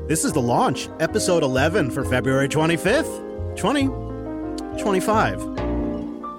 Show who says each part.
Speaker 1: This is The Launch, episode 11 for February 25th, 2025.